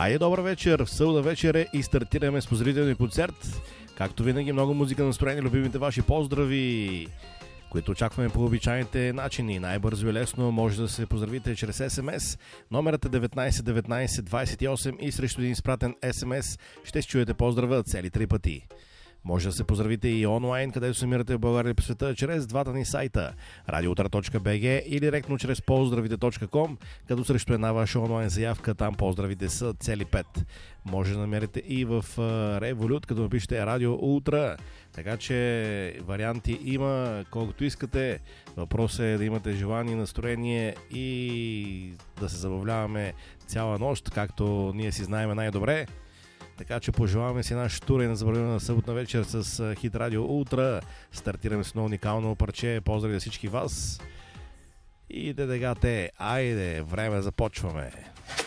Айде, добър вечер, събота вечер е и стартираме с поздравителния концерт. Както винаги, много музика, настроение, любимите ваши поздрави, които очакваме по обичайните начини. Най-бързо и лесно може да се поздравите чрез СМС. Номерът е 19 19 28 и срещу един изпратен СМС ще си чуете поздрава цели 3 пъти. Може да се поздравите и онлайн, където се намирате в България и по света, чрез двата ни сайта radioutara.bg или директно чрез pozdravite.com, като срещу една ваша онлайн заявка там поздравите са цели 5. Може да намерите и в Revolut, като напишете Радио Утра. Така че варианти има колкото искате. Въпросът е да имате желание, настроение и да се забавляваме цяла нощ, както ние си знаем най-добре. Така че пожелаваме си една штура и на забравена съботна вечер с хит Радио Утра. Стартираме с едно уникално парче. Поздрави за всички вас. И айде, време започваме.